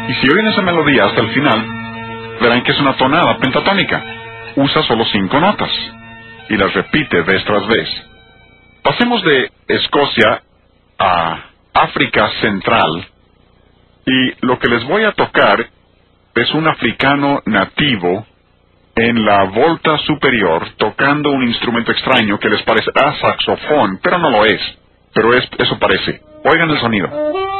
Y si oyen esa melodía hasta el final, verán que es una tonada pentatónica. Usa solo 5 notas y las repite vez tras vez. Pasemos de Escocia a África Central, y lo que les voy a tocar es un africano nativo en la volta superior tocando un instrumento extraño que les parecerá saxofón, pero no lo es. Pero eso parece. Oigan el sonido.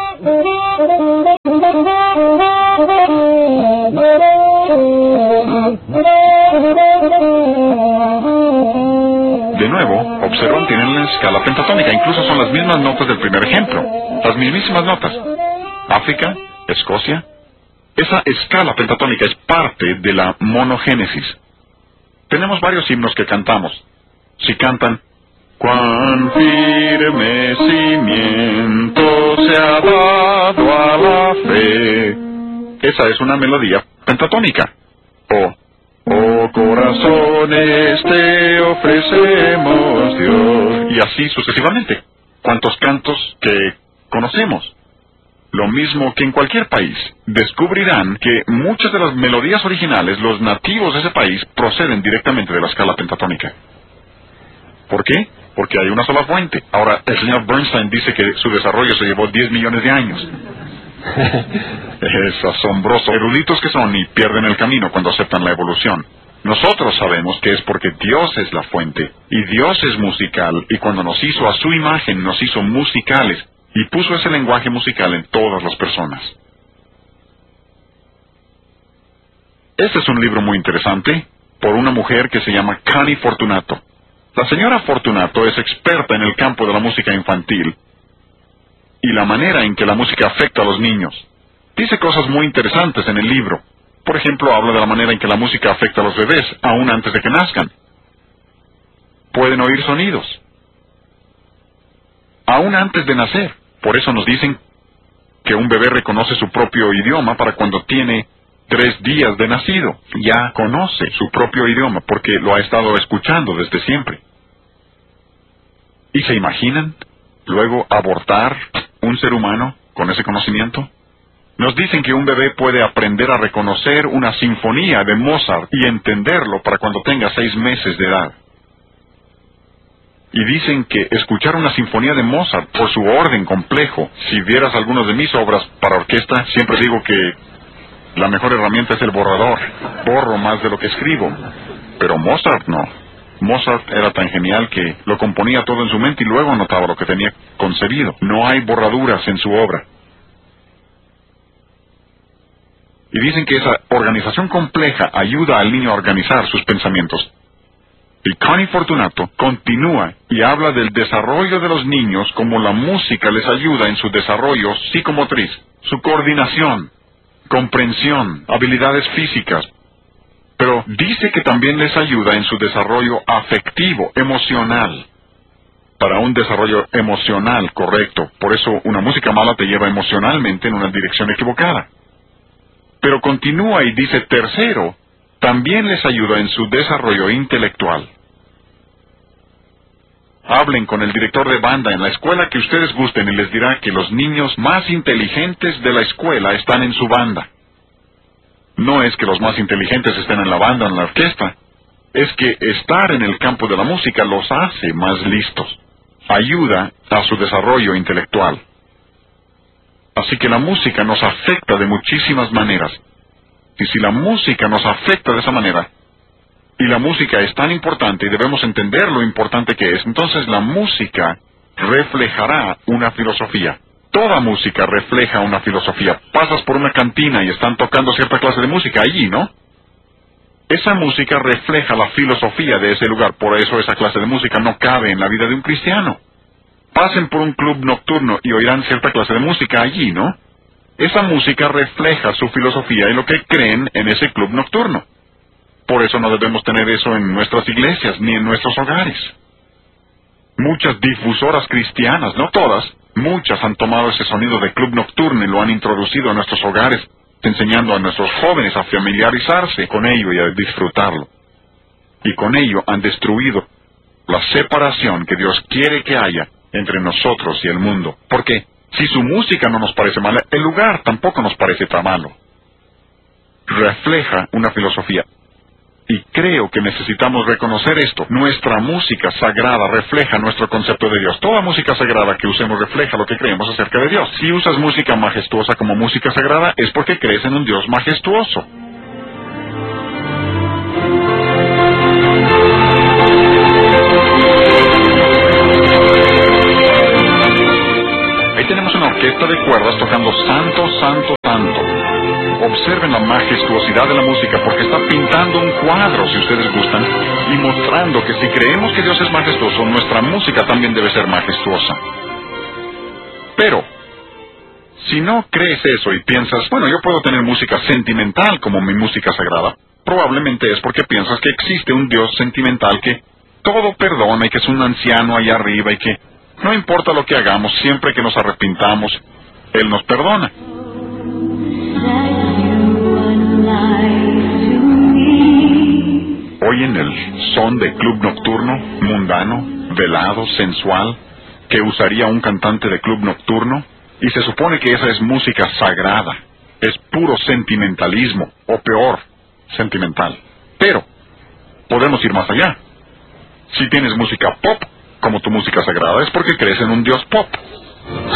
De nuevo, observan, tienen la escala pentatónica. Incluso son las mismas notas del primer ejemplo. Las mismísimas notas. África, Escocia. Esa escala pentatónica es parte de la monogénesis. Tenemos varios himnos que cantamos. Si cantan, cuán firme cimiento se ha dado a la fe. Esa es una melodía pentatónica. O, oh corazones te ofrecemos, Dios. Y así sucesivamente. ¿Cuántos cantos que conocemos? Lo mismo que en cualquier país. Descubrirán que muchas de las melodías originales, los nativos de ese país, proceden directamente de la escala pentatónica. ¿Por qué? Porque hay una sola fuente. Ahora, el señor Bernstein dice que su desarrollo se llevó 10 millones de años. Es asombroso. Eruditos que son y pierden el camino cuando aceptan la evolución. Nosotros sabemos que es porque Dios es la fuente, y Dios es musical, y cuando nos hizo a su imagen, nos hizo musicales, y puso ese lenguaje musical en todas las personas. Este es un libro muy interesante, por una mujer que se llama Connie Fortunato. La señora Fortunato es experta en el campo de la música infantil y la manera en que la música afecta a los niños. Dice cosas muy interesantes en el libro. Por ejemplo, habla de la manera en que la música afecta a los bebés, aún antes de que nazcan. Pueden oír sonidos, aún antes de nacer. Por eso nos dicen que un bebé reconoce su propio idioma para cuando tiene 3 días de nacido. Ya conoce su propio idioma porque lo ha estado escuchando desde siempre. ¿Y se imaginan luego abortar un ser humano con ese conocimiento? Nos dicen que un bebé puede aprender a reconocer una sinfonía de Mozart y entenderlo para cuando tenga 6 meses de edad. Y dicen que escuchar una sinfonía de Mozart por su orden complejo, si vieras algunas de mis obras para orquesta, siempre digo que la mejor herramienta es el borrador. Borro más de lo que escribo. Pero Mozart no. Mozart era tan genial que lo componía todo en su mente y luego anotaba lo que tenía concebido. No hay borraduras en su obra. Y dicen que esa organización compleja ayuda al niño a organizar sus pensamientos. Y Connie Fortunato continúa y habla del desarrollo de los niños como la música les ayuda en su desarrollo psicomotriz, su coordinación, comprensión, habilidades físicas. Pero dice que también les ayuda en su desarrollo afectivo, emocional. Para un desarrollo emocional correcto. Por eso una música mala te lleva emocionalmente en una dirección equivocada. Pero continúa y dice, tercero, también les ayuda en su desarrollo intelectual. Hablen con el director de banda en la escuela que ustedes gusten y les dirá que los niños más inteligentes de la escuela están en su banda. No es que los más inteligentes estén en la banda o en la orquesta, es que estar en el campo de la música los hace más listos. Ayuda a su desarrollo intelectual. Así que la música nos afecta de muchísimas maneras. Y si la música nos afecta de esa manera, y la música es tan importante y debemos entender lo importante que es, entonces la música reflejará una filosofía. Toda música refleja una filosofía. Pasas por una cantina y están tocando cierta clase de música allí, ¿no? Esa música refleja la filosofía de ese lugar. Por eso esa clase de música no cabe en la vida de un cristiano. Pasen por un club nocturno y oirán cierta clase de música allí, ¿no? Esa música refleja su filosofía y lo que creen en ese club nocturno. Por eso no debemos tener eso en nuestras iglesias ni en nuestros hogares. Muchas difusoras cristianas, no todas, muchas han tomado ese sonido de club nocturno y lo han introducido a nuestros hogares, enseñando a nuestros jóvenes a familiarizarse con ello y a disfrutarlo. Y con ello han destruido la separación que Dios quiere que haya entre nosotros y el mundo. ¿Por qué? Si su música no nos parece mala, el lugar tampoco nos parece tan malo. Refleja una filosofía. Y creo que necesitamos reconocer esto. Nuestra música sagrada refleja nuestro concepto de Dios. Toda música sagrada que usemos refleja lo que creemos acerca de Dios. Si usas música majestuosa como música sagrada, es porque crees en un Dios majestuoso. Ahí tenemos una orquesta de cuerdas tocando Santo, Santo, Santo. Observen la majestuosidad de la música porque está pintando un cuadro, si ustedes gustan, y mostrando que si creemos que Dios es majestuoso, nuestra música también debe ser majestuosa. Pero, si no crees eso y piensas, bueno, yo puedo tener música sentimental como mi música sagrada, probablemente es porque piensas que existe un Dios sentimental que todo perdona y que es un anciano allá arriba y que no importa lo que hagamos, siempre que nos arrepintamos, Él nos perdona. Oyen el son de club nocturno, mundano, velado, sensual, que usaría un cantante de club nocturno, y se supone que esa es música sagrada, es puro sentimentalismo, o peor, sentimental. Pero, podemos ir más allá. Si tienes música pop como tu música sagrada, es porque crees en un Dios pop.